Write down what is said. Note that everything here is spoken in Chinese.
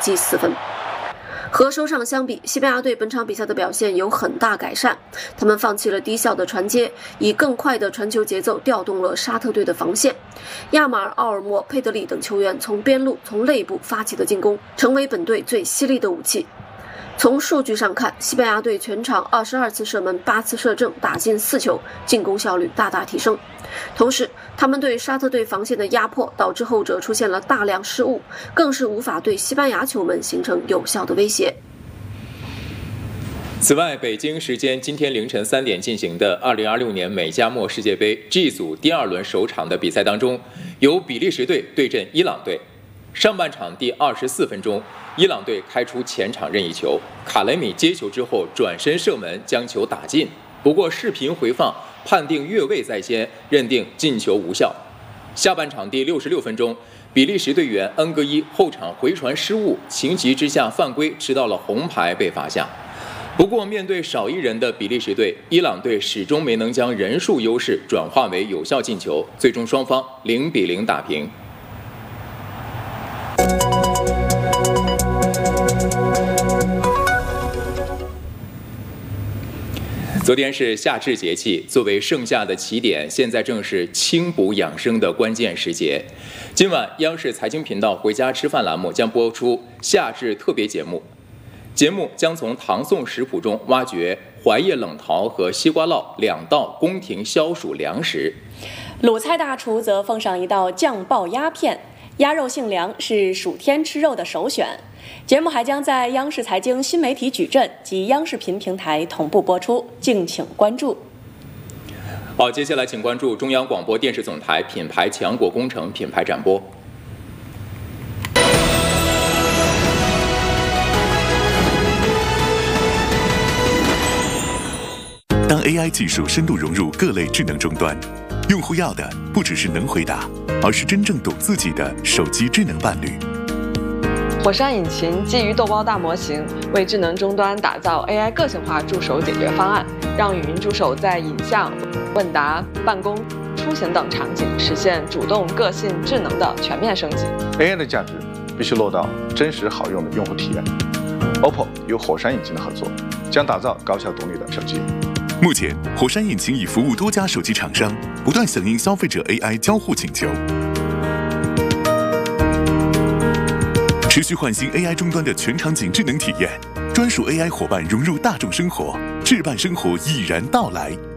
记4分。和首场相比，西班牙队本场比赛的表现有很大改善，他们放弃了低效的传接，以更快的传球节奏调动了沙特队的防线。亚马尔、奥尔莫、佩德里等球员从边路、从内部发起的进攻，成为本队最犀利的武器。从数据上看，西班牙队全场22次射门，8次射正，打进4球，进攻效率大大提升。同时，他们对沙特队防线的压迫导致后者出现了大量失误，更是无法对西班牙球门形成有效的威胁。 此外，北京时间今天凌晨3点进行的2026年美加墨世界杯 G 组第2轮首场的比赛当中，由比利时队对阵伊朗队。上半场第24分钟，伊朗队开出前场任意球，卡雷米接球之后转身射门将球打进。不过视频回放判定越位在先，认定进球无效。下半场第66分钟，比利时队员恩格伊后场回传失误，情急之下犯规，吃到了红牌被罚下。不过面对少一人的比利时队，伊朗队始终没能将人数优势转化为有效进球，最终双方0-0打平。昨天是夏至节气，作为盛夏的起点，现在正是清补养生的关键时节。今晚央视财经频道《回家吃饭》栏目将播出夏至特别节目，节目将从唐宋食谱中挖掘槐叶冷桃和西瓜烙2道宫廷消暑粮食。 鲁菜大厨则奉上一道酱爆鸭片，鸭肉性凉，是暑天吃肉的首选。节目还将在央视财经新媒体矩阵及央视频平台同步播出，敬请关注。 好，接下来请关注中央广播电视总台品牌强国工程品牌展播。 当 AI 技术深度融入各类智能终端，用户要的不只是能回答，而是真正懂自己的手机智能伴侣。 火山引擎基于豆包大模型，为智能终端打造 AI 个性化助手解决方案，让语音助手在影像、问答、办公、出行等场景实现主动、个性、智能的全面升级。 AI 的价值必须落到真实好用的用户体验。OPPO 与火山引擎的合作，将打造高效动力的手机。 目前，火山引擎已服务多家手机厂商，不断响应消费者 AI 交互请求。持续唤醒 AI 终端的全场景智能体验，专属 AI 伙伴融入大众生活，智伴生活已然到来。